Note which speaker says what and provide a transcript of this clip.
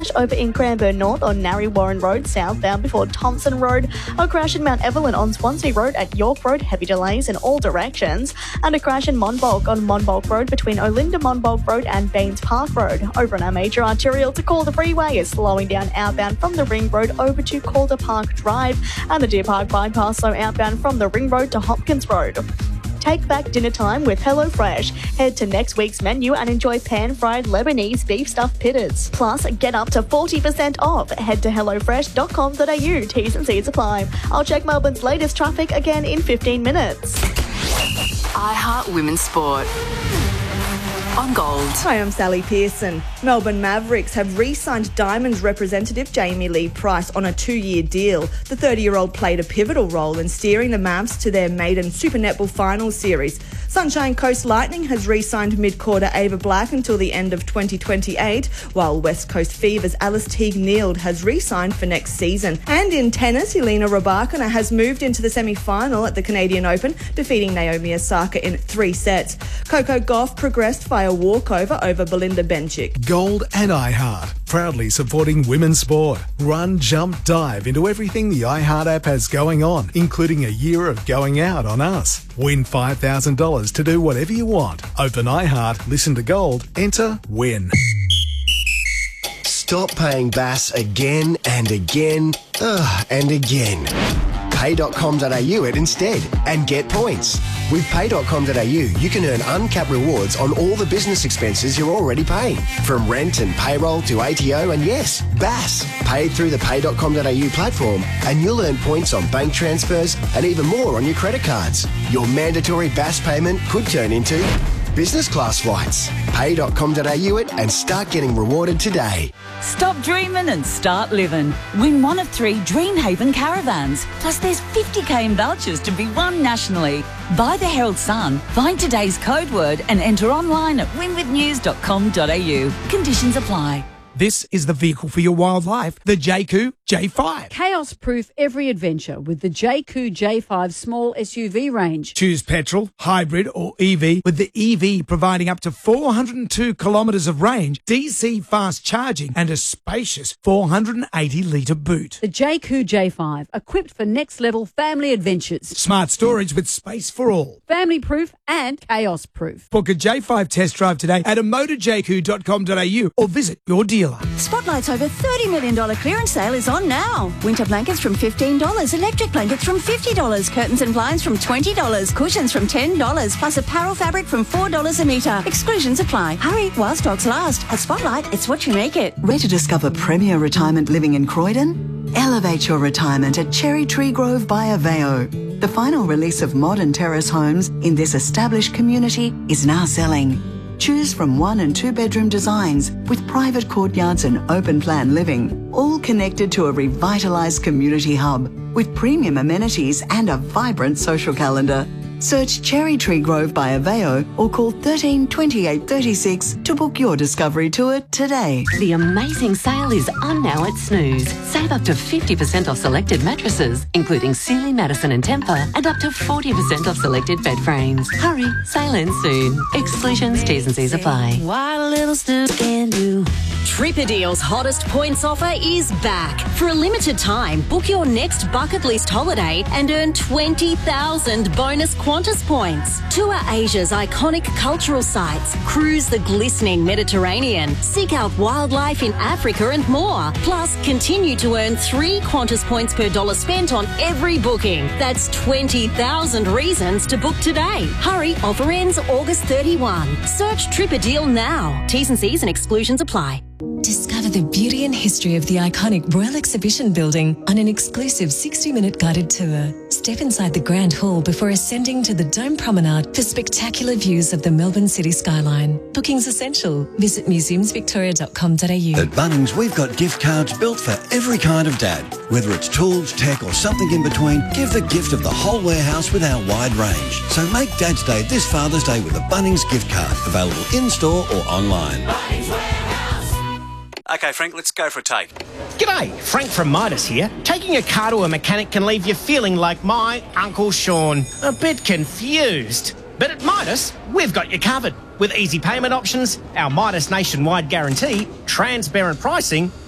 Speaker 1: crash over in Cranbourne North on Narre Warren Road southbound before Thompson Road. A crash in Mount Evelyn on Swansea Road at York Road, heavy delays in all directions. And a crash in Monbulk on Monbulk Road between Olinda Monbulk Road and Baines Park Road. Over on our major arterial to Calder Freeway is slowing down outbound from the Ring Road over to Calder Park Drive, and the Deer Park bypass slow outbound from the Ring Road to Hopkins Road. Take back dinner time with HelloFresh. Head to next week's menu and enjoy pan-fried Lebanese beef stuffed pitters. Plus, get up to 40% off. Head to hellofresh.com.au. T's and C's apply. I'll check Melbourne's latest traffic again in 15 minutes.
Speaker 2: iHeart Women's Sport. On Gold.
Speaker 3: Hi, I'm Sally Pearson. Melbourne Mavericks have re-signed Diamonds representative Jamie Lee Price on a 2-year deal. The 30-year-old played a pivotal role in steering the Mavs to their maiden Super Netball Finals series. Sunshine Coast Lightning has re-signed mid-quarter Ava Black until the end of 2028, while West Coast Fever's Alice Teague-Neild has re-signed for next season. And in tennis, Elena Rybakina has moved into the semi-final at the Canadian Open, defeating Naomi Osaka in 3 sets. Coco Gauff progressed via walkover over Belinda Bencic.
Speaker 4: Gold and iHeart, proudly supporting women's sport. Run, jump, dive into everything the iHeart app has going on, including a year of going out on us. Win $5,000 to do whatever you want. Open iHeart, listen to Gold, enter, win.
Speaker 5: Stop paying BAS again and again and again. Pay.com.au it instead and get points. With Pay.com.au, you can earn uncapped rewards on all the business expenses you're already paying, from rent and payroll to ATO and yes, BAS. Paid through the Pay.com.au platform, and you'll earn points on bank transfers and even more on your credit cards. Your mandatory BAS payment could turn into business class flights. Pay.com.au it and start getting rewarded today.
Speaker 6: Stop dreaming and start living. Win one of 3 Dreamhaven caravans. Plus there's 50k in vouchers to be won nationally. Buy the Herald Sun, find today's code word and enter online at winwithnews.com.au. Conditions apply.
Speaker 7: This is the vehicle for your wildlife, the Jayco J5.
Speaker 8: Chaos-proof every adventure with the Jayco J5 small SUV range.
Speaker 7: Choose petrol, hybrid or EV, with the EV providing up to 402 kilometres of range, DC fast charging and a spacious 480-litre boot.
Speaker 8: The Jayco J5, equipped for next-level family adventures.
Speaker 7: Smart storage with space for all.
Speaker 8: Family-proof and chaos-proof.
Speaker 7: Book a J5 test drive today at motorjayco.com.au or visit your dealer.
Speaker 9: Spotlight's over $30 million clearance sale is on now. Winter blankets from $15, electric blankets from $50, curtains and blinds from $20, cushions from $10, plus apparel fabric from $4 a metre. Exclusions apply. Hurry while stocks last. At Spotlight, it's what you make it.
Speaker 10: Ready to discover premier retirement living in Croydon? Elevate your retirement at Cherry Tree Grove by Aveo. The final release of modern terrace homes in this established community is now selling. Choose from 1 and 2 bedroom designs with private courtyards and open plan living, all connected to a revitalised community hub with premium amenities and a vibrant social calendar. Search Cherry Tree Grove by Aveo or call 13 28 36 to book your discovery tour today.
Speaker 11: The amazing sale is on now at Snooze. Save up to 50% off selected mattresses, including Sealy, Madison and Tempur, and up to 40% off selected bed frames. Hurry, sale ends soon. Exclusions, T's and C's apply.
Speaker 12: What a little Snoop can do. Tripadeal's hottest points offer is back. For a limited time, book your next bucket list holiday and earn 20,000 bonus Qantas points. Tour Asia's iconic cultural sites, cruise the glistening Mediterranean, seek out wildlife in Africa and more. Plus, continue to earn 3 Qantas points per dollar spent on every booking. That's 20,000 reasons to book today. Hurry, offer ends August 31. Search Tripadeal now. T's and C's and exclusions apply.
Speaker 13: Discover the beauty and history of the iconic Royal Exhibition Building on an exclusive 60-minute guided tour. Step inside the Grand Hall before ascending to the Dome Promenade for spectacular views of the Melbourne city skyline. Booking's essential. Visit museumsvictoria.com.au.
Speaker 14: At Bunnings, we've got gift cards built for every kind of dad. Whether it's tools, tech or something in between, give the gift of the whole warehouse with our wide range. So make Dad's Day this Father's Day with a Bunnings gift card. Available in-store or online.
Speaker 15: Okay, Frank, let's go for a take.
Speaker 16: G'day, Frank from Midas here. Taking a car to a mechanic can leave you feeling like my Uncle Sean, a bit confused. But at Midas, we've got you covered. With easy payment options, our Midas nationwide guarantee, transparent pricing